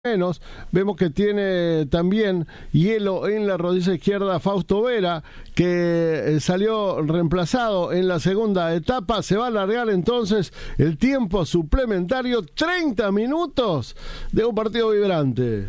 menos. Vemos que tiene también hielo en la rodilla izquierda Fausto Vera, que salió reemplazado en la segunda etapa. Se va a alargar entonces el tiempo suplementario, 30 minutos de un partido vibrante.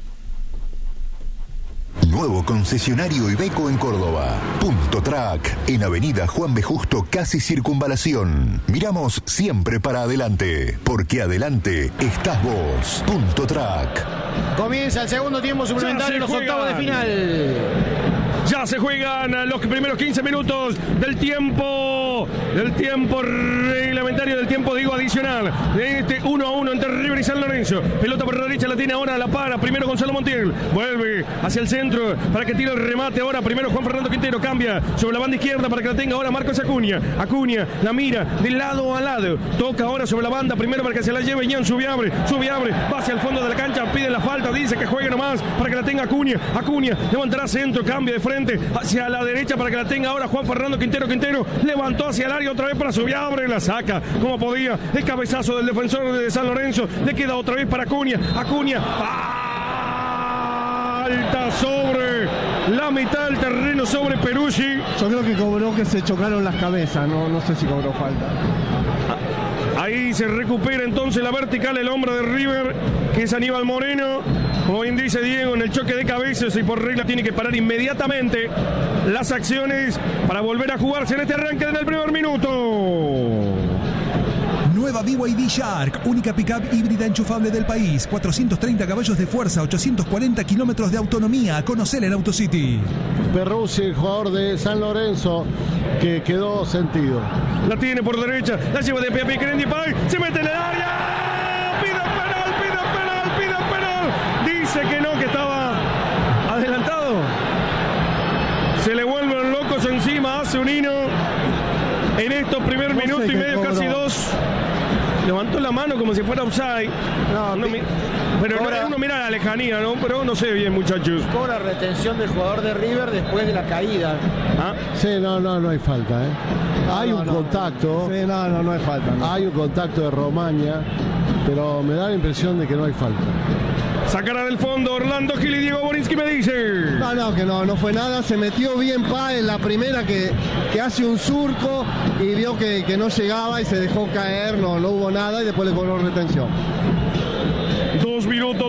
Nuevo concesionario Iveco en Córdoba. Punto Track, en Avenida Juan B. Justo, casi Circunvalación. Miramos siempre para adelante, porque adelante estás vos. Punto Track. Comienza el segundo tiempo suplementario, los octavos de final. Ya se juegan los primeros 15 minutos del tiempo reglamentario, del tiempo digo adicional, de este 1-1 entre River y San Lorenzo. Pelota por la derecha, la tiene ahora, la para primero Gonzalo Montiel, vuelve hacia el centro para que tire el remate ahora, primero Juan Fernando Quintero, cambia sobre la banda izquierda para que la tenga ahora Marcos Acuña, la mira de lado a lado, toca ahora sobre la banda, primero para que se la lleve Ian Subiabre, va hacia el fondo de la cancha, pide la falta, dice que juegue nomás para que la tenga Acuña, levantará centro, cambia de frente hacia la derecha para que la tenga ahora Juan Fernando Quintero, levantó hacia el área otra vez para Subiabre, la saca como podía, el cabezazo del defensor de San Lorenzo, le queda otra vez para Acuña, falta sobre la mitad del terreno sobre Peruzzi. Yo creo que cobró que se chocaron las cabezas, no sé si cobró falta. Ahí se recupera entonces la vertical, el hombre de River, que es Aníbal Moreno. Como bien dice Diego, en el choque de cabezas y por regla tiene que parar inmediatamente las acciones para volver a jugarse en este arranque en el primer minuto. Nueva BYD Shark, única pickup híbrida enchufable del país. 430 caballos de fuerza, 840 kilómetros de autonomía. Conocela en AutoCity. Peruzzi, el jugador de San Lorenzo, que quedó sentido. La tiene por derecha, la lleva de pie a pie, Kerendipai, se mete en el área. Pide penal. Dice que no, que estaba adelantado. Se le vuelven locos encima a Zunino. En estos primer minuto y medio, casi dos. Levantó la mano como si fuera offside. Pero uno mira la lejanía, ¿no? Pero no sé bien, muchachos. Cobra retención del jugador de River después de la caída. Sí, no hay falta, Hay un contacto. Sí, no hay falta. No. Hay un contacto de Romaña, pero me da la impresión de que no hay falta. Sacará del fondo Orlando Gil y Diego Borinsky, me dice. No fue nada. Se metió bien Pa en la primera que hace un surco y vio que no llegaba y se dejó caer, no hubo nada y después le cobró retención. 2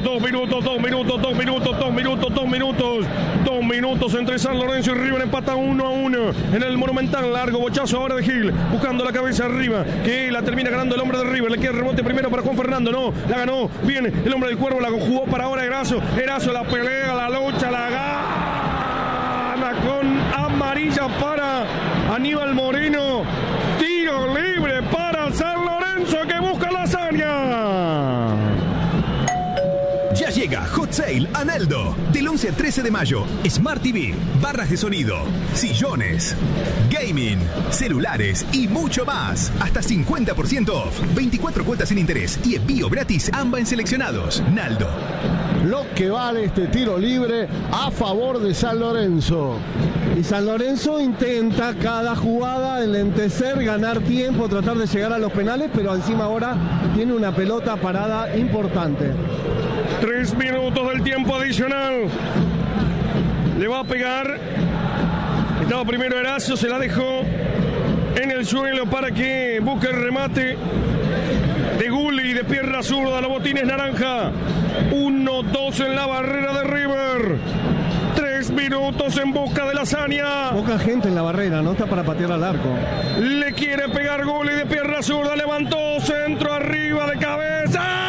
minutos entre San Lorenzo y River, empata 1-1 en el Monumental. Largo bochazo ahora de Gil, buscando la cabeza arriba, que la termina ganando el hombre de River. Le queda rebote primero para Juan Fernando, no, la ganó bien el hombre del Cuervo, la jugó para ahora Erazo, la pelea, la lucha, la gana con amarilla para Aníbal Moreno. Tiro libre para San Lorenzo, que busca la hazaña. Ya llega Hot Sale a Naldo. Del 11 al 13 de mayo. Smart TV, barras de sonido, sillones, gaming, celulares y mucho más. Hasta 50% off. 24 cuotas sin interés y envío gratis AMBA en seleccionados. Naldo. Lo que vale este tiro libre a favor de San Lorenzo. Y San Lorenzo intenta cada jugada enlentecer, ganar tiempo, tratar de llegar a los penales, pero encima ahora tiene una pelota parada importante. 3 minutos del tiempo adicional. Le va a pegar. Estaba primero Erazo, se la dejó en el suelo para que busque el remate de Gulli de pierna zurda. Los botines naranja. 1-2 en la barrera de River. 3 minutos en busca de la hazaña. Poca gente en la barrera, no está para patear al arco. Le quiere pegar Gulli de pierna zurda. Levantó centro arriba de cabeza.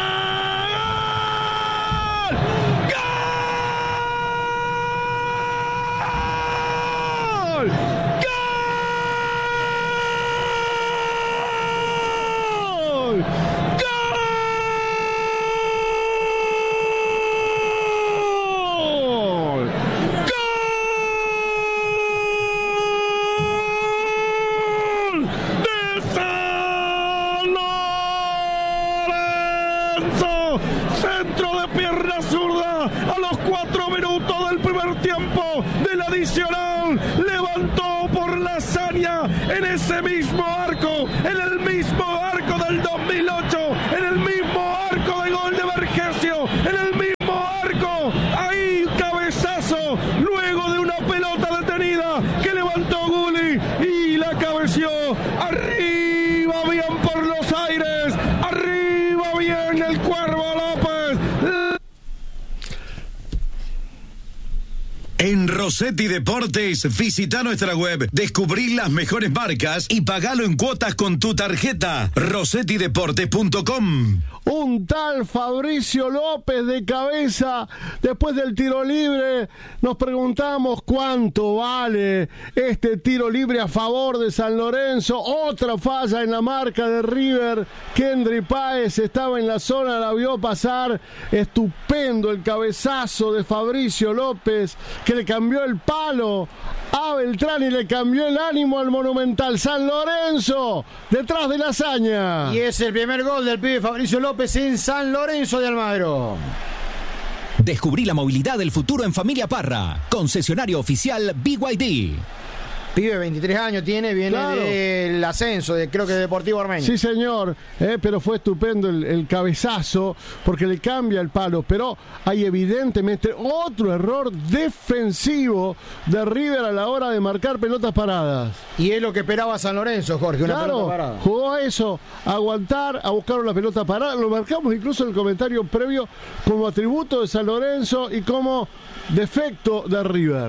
Centro de pierna zurda a los 4 minutos del primer tiempo del adicional. Levantó por la hazaña en ese mismo arco, en el mismo arco del 2008, en el mismo arco de gol de Vergesio, en el mismo En Rossetti Deportes, visita nuestra web, descubrí las mejores marcas y pagalo en cuotas con tu tarjeta. RossettiDeportes.com. Un tal Fabricio López de cabeza, después del tiro libre, nos preguntamos cuánto vale este tiro libre a favor de San Lorenzo. Otra falla en la marca de River. Kendry Páez estaba en la zona, la vio pasar. Estupendo el cabezazo de Fabricio López, que le cambió el palo a Beltrán y le cambió el ánimo al Monumental. San Lorenzo detrás de la hazaña. Y es el primer gol del pibe Fabricio López en San Lorenzo de Almagro. Descubrí la movilidad del futuro en Familia Parra. Concesionario oficial BYD. Pibe, 23 años tiene, viene del ascenso, creo que de Deportivo Armenio. Sí, señor, pero fue estupendo el cabezazo, porque le cambia el palo, pero hay evidentemente otro error defensivo de River a la hora de marcar pelotas paradas. Y es lo que esperaba San Lorenzo, Jorge, una pelota parada. Jugó a eso, a aguantar, a buscar una pelota parada. Lo marcamos incluso en el comentario previo como atributo de San Lorenzo y como defecto de River.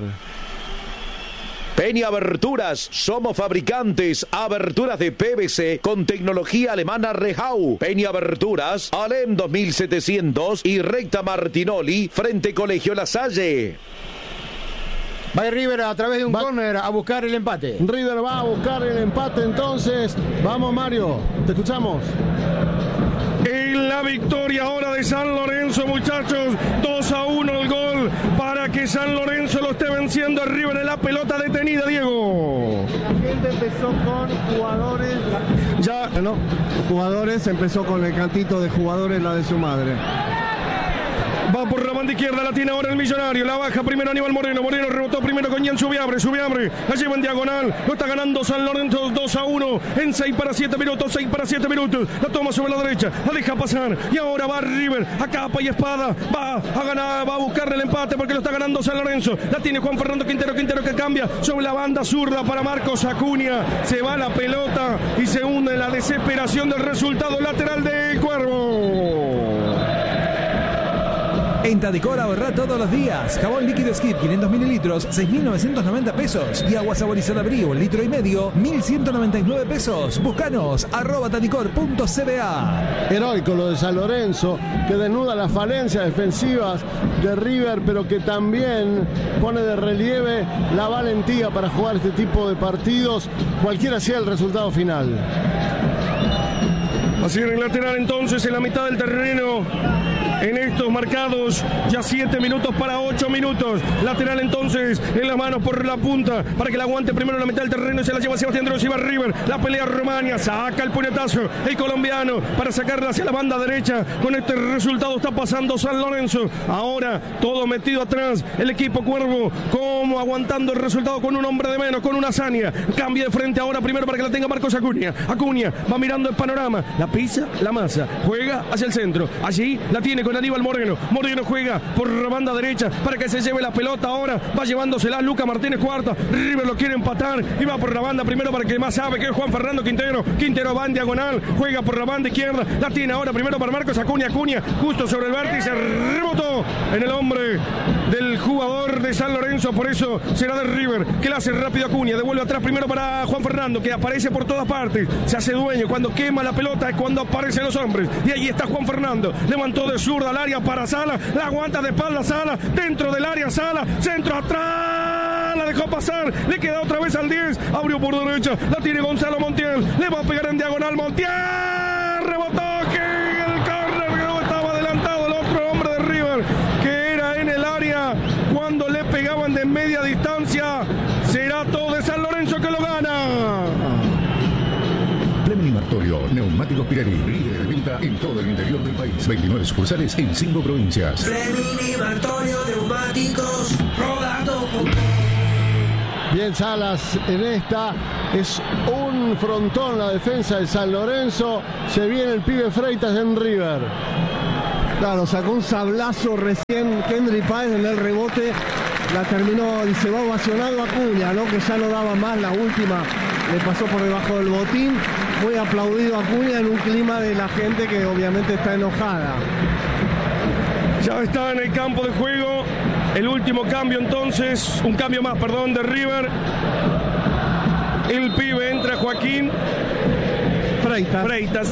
Peña Aberturas, somos fabricantes, aberturas de PVC con tecnología alemana Rehau. Peña Aberturas, Alem 2700 y Recta Martinoli, frente Colegio La Salle. Va River a través de un córner a buscar el empate. River va a buscar el empate entonces. Vamos, Mario, te escuchamos. En la victoria ahora de San Lorenzo, muchachos, 2-1 el gol para que San Lorenzo lo esté venciendo a River en la pelota detenida, Diego. La gente empezó con jugadores, jugadores, empezó con el cantito de jugadores, la de su madre. Va por la banda izquierda, la tiene ahora el Millonario. La baja primero Aníbal Moreno. Moreno rebotó primero con Ian Subiabre. La lleva en diagonal. Lo está ganando San Lorenzo 2-1 en 6 para 7 minutos. 6 para 7 minutos. La toma sobre la derecha. La deja pasar. Y ahora va River a capa y espada. Va a ganar, va a buscarle el empate porque lo está ganando San Lorenzo. La tiene Juan Fernando Quintero. Quintero que cambia sobre la banda zurda para Marcos Acuña. Se va la pelota y se hunde la desesperación del resultado lateral del Cuervo. En Tadicor ahorra todos los días. Jabón líquido Skip 500 mililitros, 6.990 pesos. Y agua saborizada Brío, 1,5 litros, 1.199 pesos. Búscanos, @tadicor.cba. Heroico lo de San Lorenzo, que desnuda las falencias defensivas de River, pero que también pone de relieve la valentía para jugar este tipo de partidos, cualquiera sea el resultado final. Así en el lateral entonces, en la mitad del terreno. En estos marcados, ya 7 minutos para 8 minutos. Lateral entonces, en las manos por la punta, para que la aguante primero en la mitad del terreno y se la lleva Sebastián Dross y va River. La pelea Romania, saca el puñetazo, el colombiano, para sacarla hacia la banda derecha. Con este resultado está pasando San Lorenzo. Ahora, todo metido atrás, el equipo Cuervo, como aguantando el resultado con un hombre de menos, con una hazaña. Cambia de frente ahora primero para que la tenga Marcos Acuña. Acuña va mirando el panorama, la pisa, la masa, juega hacia el centro. Allí la tiene con Aníbal Moreno. Moreno juega por la banda derecha para que se lleve la pelota ahora. Va llevándosela Luca Martínez Cuarta. River lo quiere empatar y va por la banda primero para que más sabe que es Juan Fernando Quintero. Quintero va en diagonal, juega por la banda izquierda. La tiene ahora primero para Marcos Acuña. Acuña justo sobre el vértice. Rebotó en el hombre del jugador de San Lorenzo. Por eso será de River que la hace rápido Acuña. Devuelve atrás primero para Juan Fernando, que aparece por todas partes. Se hace dueño. Cuando quema la pelota es cuando aparecen los hombres. Y ahí está Juan Fernando. Levantó de zurda al área para Sala. La aguanta de espalda Sala. Dentro del área Sala. Centro atrás. La dejó pasar. Le queda otra vez al 10. Abrió por derecha. La tiene Gonzalo Montiel. Le va a pegar en diagonal Montiel. Rebotó. Que el córner no estaba adelantado el otro hombre de River, que era en el área cuando le pegaban de media distancia. Será todo de San Lorenzo que lo gana. Fleming Martorio, neumáticos Pirelli, líder de venta en todo el interior del país. 29 sucursales en 5 provincias. Fleming Martorio, neumáticos, rodando por... Bien, Salas en esta, es un frontón la defensa de San Lorenzo. Se viene el pibe Freitas en River. Claro, sacó un sablazo recién Kendry Páez en el rebote. La terminó y se va ovacionado Acuña, ¿no? Que ya no daba más, la última le pasó por debajo del botín. Muy aplaudido Acuña en un clima de la gente que obviamente está enojada. Ya está en el campo de juego El último cambio entonces, un cambio más, perdón, de River. El pibe entra Joaquín Freitas.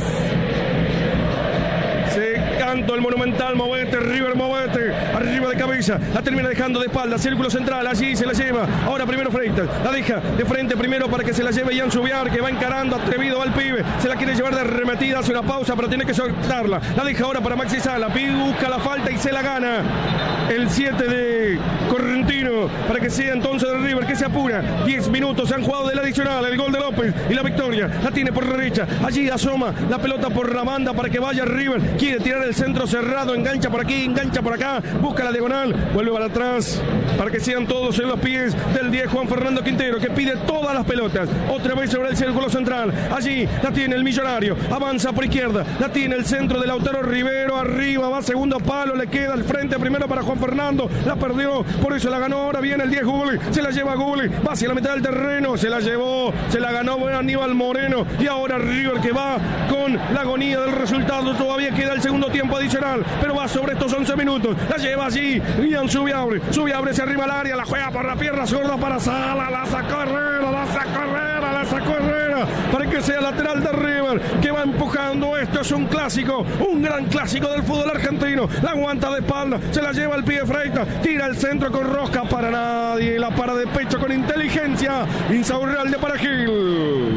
Se canto el Monumental, movete, River, movete, arriba de cabeza, la termina dejando de espalda, círculo central, allí se la lleva, ahora primero Freitas, la deja de frente primero para que se la lleve Ian Subiar, que va encarando, atrevido al pibe, se la quiere llevar de arremetida, hace una pausa, pero tiene que soltarla, la deja ahora para Maxi Sala, busca la falta y se la gana, el 7 de Correntino, para que sea entonces de River, que se apura, 10 minutos se han jugado del adicional, el gol de López y la victoria, la tiene por derecha, allí asoma la pelota por la banda para que vaya River, quiere tirar el centro cerrado, engancha por aquí, engancha por acá, busca la diagonal, vuelve para atrás, para que sean todos en los pies del 10 Juan Fernando Quintero, que pide todas las pelotas, otra vez sobre el círculo central, allí la tiene el Millonario, avanza por izquierda, la tiene el centro de Lautaro Rivero, arriba, va segundo palo, le queda al frente primero para Juan Fernando, la perdió, por eso la ganó, ahora viene el 10 Gulli, se la lleva Gulli, va hacia la mitad del terreno, se la llevó, se la ganó Aníbal Moreno, y ahora River que va con la agonía del resultado, todavía queda el segundo tiempo adicional, pero va sobre estos 11 minutos, la lleva allí, Ian Subiabre se arriba al área, la juega por la pierna zurda para Sala, la sacó Herrera, para que sea lateral de River, que va empujando, esto es un clásico, un gran clásico del fútbol argentino, la aguanta de espalda, se la lleva al pie Freitas, tira el centro con rosca para nadie, la para de pecho con inteligencia, Insaurreal de Paragil.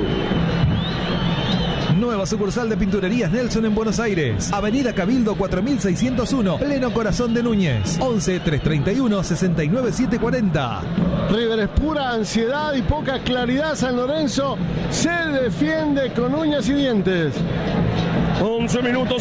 Nueva sucursal de Pinturerías Nelson en Buenos Aires. Avenida Cabildo 4601, pleno corazón de Núñez. 11 331 69740. River es pura ansiedad y poca claridad. San Lorenzo se defiende con uñas y dientes. 11 minutos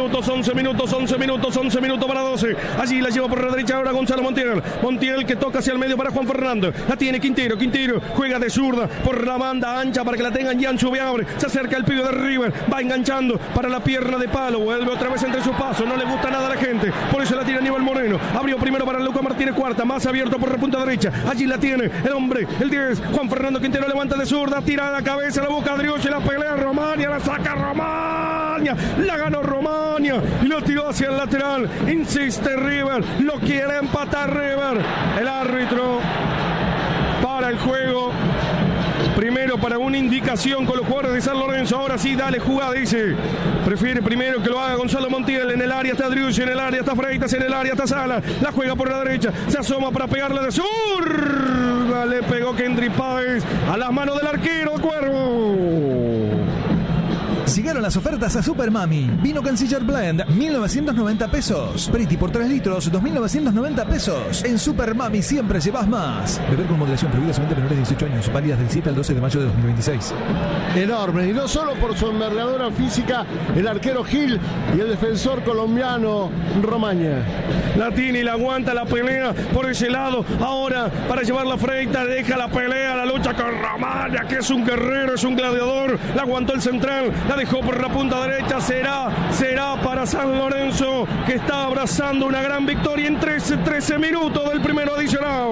para 12. Allí la lleva por la derecha ahora Gonzalo Montiel que toca hacia el medio para Juan Fernando. La tiene Quintero juega de zurda por la banda ancha para que la tengan Ian Subiabre. Se acerca el pibe de River, va enganchando para la pierna de palo, vuelve otra vez entre sus pasos, no le gusta nada a la gente, por eso la tiene Aníbal Moreno. Abrió primero para Lucas Martínez Cuarta, más abierto por la punta derecha. Allí la tiene el hombre, el 10, Juan Fernando Quintero, levanta de zurda, tira a la cabeza, la busca Adriucci, la pelea Romania, la saca Romania, la ganó Romania y lo tiró hacia el lateral. Insiste River, lo quiere empatar River. El árbitro para el juego. Primero para una indicación con los jugadores de San Lorenzo. Ahora sí, dale jugada, dice. Prefiere primero que lo haga Gonzalo Montiel. En el área está Adriucci, en el área está Freitas, en el área está Sala. La juega por la derecha, se asoma para pegarle de zurda. Le pegó Kendry Páez a las manos del arquero Cuervo. Llegaron las ofertas a Super Mami. Vino Canciller Blend, 1.990 pesos. Pretty por 3 litros, 2.990 pesos. En Super Mami siempre llevas más. Beber con moderación, prohibido solamente menores de 18 años. Válidas del 7 al 12 de mayo de 2026. Enorme, y no solo por su envergadura física, el arquero Gil y el defensor colombiano Romaña. La tiene y la aguanta, la pelea por ese lado. Ahora, para llevar la Freitas, deja la pelea, la lucha con Romaña, que es un guerrero, es un gladiador. La aguantó el central, la dejó por la punta derecha. Será para San Lorenzo, que está abrazando una gran victoria en 13 minutos del primero adicional.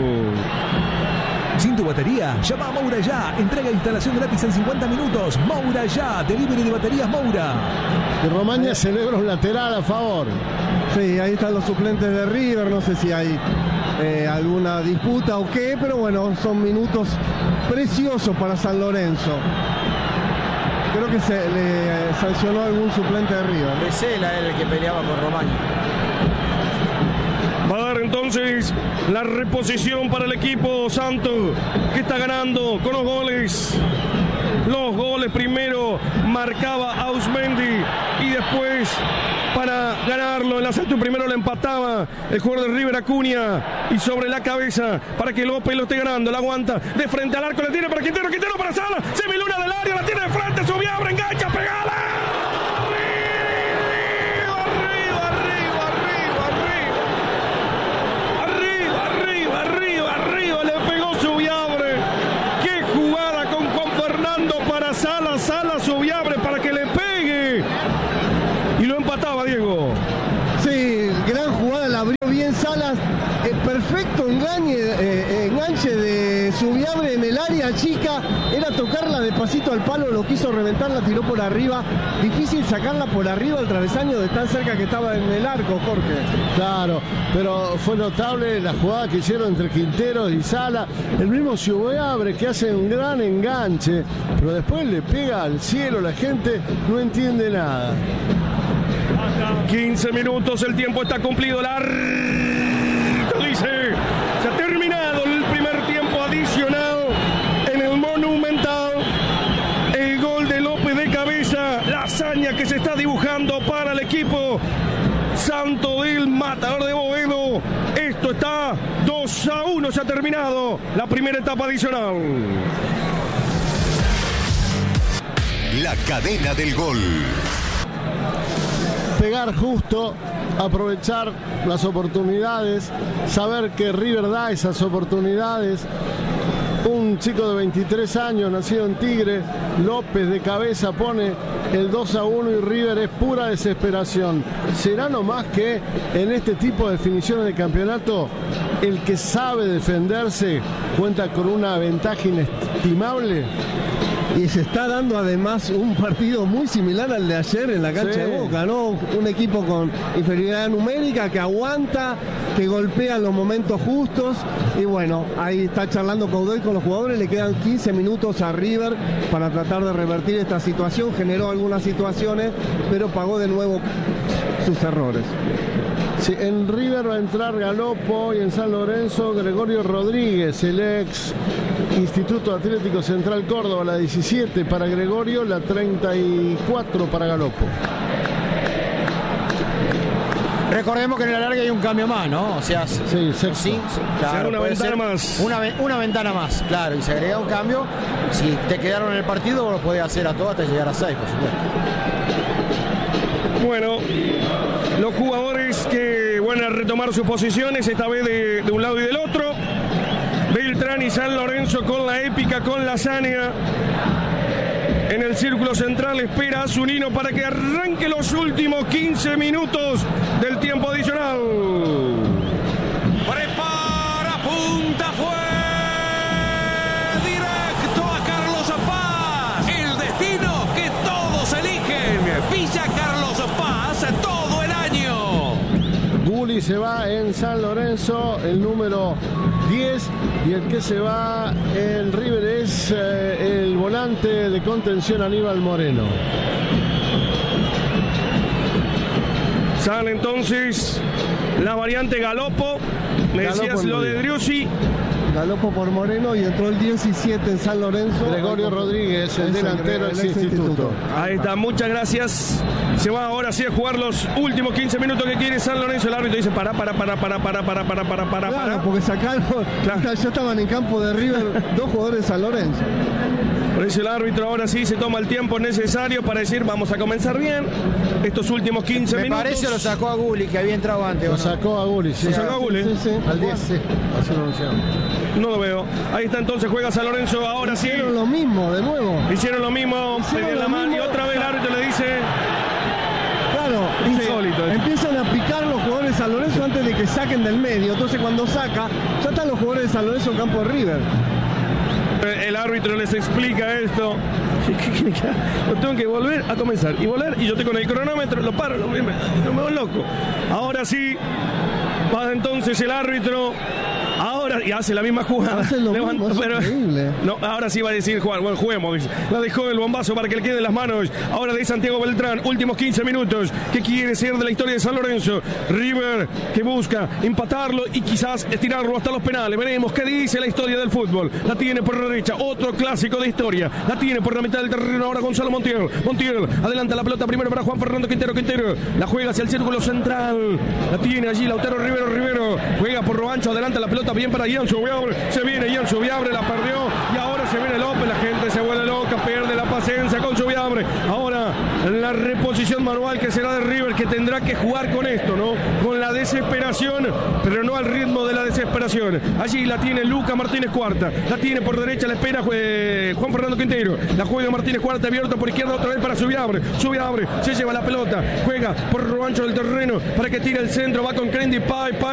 Sin tu batería, llama a Moura Ya. Entrega e instalación gratis en 50 minutos. Moura Ya, delivery de baterías Moura. Y Romaña celebra un lateral a favor. Sí, ahí están los suplentes de River. No sé si hay alguna disputa o qué, pero bueno, son minutos preciosos para San Lorenzo. Creo que se le sancionó algún suplente de River. Pesela era el que peleaba con Romaña. Va a dar entonces la reposición para el equipo Santo, que está ganando con los goles. Los goles primero marcaba Ausmendi y después, para ganarlo, el asalto primero lo empataba el jugador de River, Acuña, y sobre la cabeza para que López lo esté ganando. La aguanta de frente al arco, le tiene para Quintero para Sala, semiluna del área, la tiene de frente, Subiabre, engancha, pegala. Arriba, le pegó Subiabre. Qué jugada con Juan Fernando para Sala, Subiabre para que le pegue. Y lo empataba, Diego. Sí, gran jugada, la abrió bien Salas. Perfecto enganche de Subiabre en el área chica, era tocarla despacito al palo, lo quiso reventar, la tiró por arriba. Difícil sacarla por arriba al travesaño de tan cerca que estaba en el arco, Jorge. Claro, pero fue notable la jugada que hicieron entre Quintero y Sala. El mismo Ciubeabre que hace un gran enganche, pero después le pega al cielo, la gente no entiende nada. 15 minutos, el tiempo está cumplido. Dice, se ha terminado el primer tiempo adicional en el Monumental. El gol de López de cabeza, la hazaña que se está dibujando para el equipo santo del Matador de Boedo. Esto está 2-1, se ha terminado la primera etapa adicional. La cadena del gol. Pegar justo, aprovechar las oportunidades, saber que River da esas oportunidades. Un chico de 23 años, nacido en Tigre, López de cabeza pone el 2-1 y River es pura desesperación. ¿Será nomás que en este tipo de definiciones de campeonato el que sabe defenderse cuenta con una ventaja inestimable? Y se está dando además un partido muy similar al de ayer en la cancha de Boca, ¿no? Un equipo con inferioridad numérica que aguanta, que golpea en los momentos justos. Y bueno, ahí está charlando Coudet con los jugadores. Le quedan 15 minutos a River para tratar de revertir esta situación. Generó algunas situaciones, pero pagó de nuevo sus errores. Sí, en River va a entrar Galopo y en San Lorenzo Gregorio Rodríguez, el ex Instituto Atlético Central Córdoba, la 17 para Gregorio, la 34 para Galopo. Recordemos que en el alargue hay un cambio más, ¿no? O sea, sí, claro, una ventana más. Una ventana más, claro, y se agrega un cambio. Si te quedaron en el partido, lo podés hacer a todo hasta llegar a 6, por supuesto. Bueno, los jugadores que van a retomar sus posiciones, esta vez de un lado y del otro. Beltrán y San Lorenzo con la épica, con la hazaña. En el círculo central espera a Zunino para que arranque los últimos 15 minutos del tiempo adicional. Prepara, punta, fue directo a Carlos Paz. El destino que todos eligen. Villa Carlos Paz todo el año. Gulli se va en San Lorenzo, el número 10, y el que se va en River es el volante de contención Aníbal Moreno. Sale entonces la variante Galopo. Me decías lo de Driussi. Galopo por Moreno y entró el 17 en San Lorenzo. Gregorio Rodríguez, el delantero del instituto. Ahí está, muchas gracias. Se va ahora sí a jugar los últimos 15 minutos que quiere San Lorenzo. El árbitro dice para. Claro, porque sacaron, claro. Ya estaban en campo de River dos jugadores de San Lorenzo. Por eso el árbitro ahora sí se toma el tiempo necesario para decir vamos a comenzar bien estos últimos 15 minutos. Me parece lo sacó a Gulli, que había entrado antes. Lo sacó a Gulli, sí. ¿Lo sacó a Gulli? Sí. Al 10, sí. Así lo anunciaron. No lo veo. Ahí está entonces, juega San Lorenzo ahora sí. Hicieron lo mismo, de nuevo. Hicieron lo mismo, tenían la mano y otra vez el árbitro le dice... Claro, insólito. Empiezan a picar los jugadores de San Lorenzo antes de que saquen del medio. Entonces cuando saca, ya están los jugadores de San Lorenzo en campo de River. El árbitro les explica esto. Lo tengo que volver a comenzar y volver, y yo estoy con el cronómetro, lo paro, no me voy loco. Ahora sí, va entonces el árbitro. Ahora, y hace la misma jugada. No, ahora sí va a decir Juan, bueno, juguemos, dice. La dejó el bombazo para que le quede en las manos. Ahora de Santiago Beltrán, últimos 15 minutos. ¿Qué quiere ser de la historia de San Lorenzo? River que busca empatarlo y quizás estirarlo hasta los penales. Veremos qué dice la historia del fútbol. La tiene por la derecha, otro clásico de historia. La tiene por la mitad del terreno ahora Gonzalo Montiel. Montiel adelanta la pelota primero para Juan Fernando Quintero. La juega hacia el círculo central. La tiene allí Lautaro Rivero. Juega por lo ancho, adelanta la pelota bien para Ian Subiabre. Se viene Ian Subiabre, la perdió y ahora se viene López. La gente se vuelve loca, pierde la paciencia con Subiabre. Ahora la reposición manual que será de River, que tendrá que jugar con esto, ¿no? Con la desesperación, pero no al ritmo de la desesperación. Allí la tiene Luca Martínez Cuarta. La tiene por derecha, la espera Juan Fernando Quintero. La juega Martínez Cuarta, abierto por izquierda otra vez para Subiabre. Subiabre se lleva la pelota, juega por lo ancho del terreno para que tire el centro, va con Crendy Pai